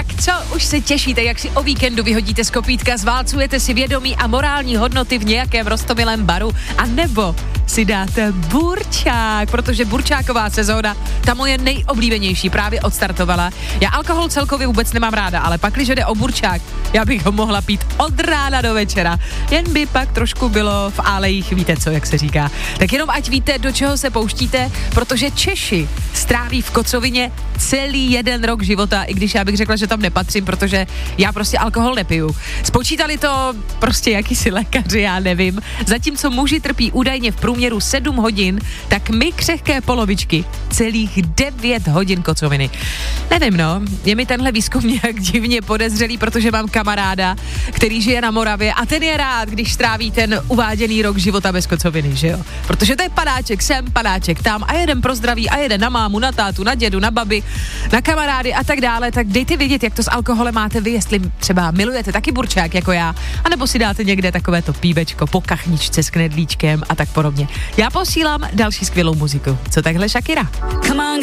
Tak co, už se těšíte, jak si o víkendu vyhodíte z kopítka, zválcujete si vědomí a morální hodnoty v nějakém roztomilém baru, a nebo si dáte burčák, protože burčáková sezóna, ta moje nejoblíbenější, právě odstartovala. Já alkohol celkově vůbec nemám ráda, ale pak, když jde o burčák, já bych ho mohla pít od rána do večera. Jen by pak trošku bylo v álejích, víte co, jak se říká. Tak jenom ať víte, do čeho se pouštíte, protože Češi stráví v kocovině celý jeden rok života, i když já bych řekla, že tam nepatřím, protože já prostě alkohol nepiju. Spočítali to prostě jakýsi lékaři, já nevím. Zatímco muži trpí údajně v průměru 7 hodin, tak my křehké polovičky celých 9 hodin kocoviny. Nevím, no, je mi tenhle výzkum nějak divně podezřelý, protože mám kamaráda, který žije na Moravě a ten je rád, když stráví ten uváděný rok života bez kocoviny, že jo? Protože to je panáček sem, panáček tam a jeden pro zdraví a jeden na mámu, na tátu, na dědu, na babi, na kamarády a tak dále, tak dejte vědět, jak to s alkoholem máte vy, jestli třeba milujete taky burčák jako já, anebo si dáte někde takové to píbečko po kachničce s knedlíčkem a tak podobně. Já posílám další skvělou muziku. Co takhle Shakira?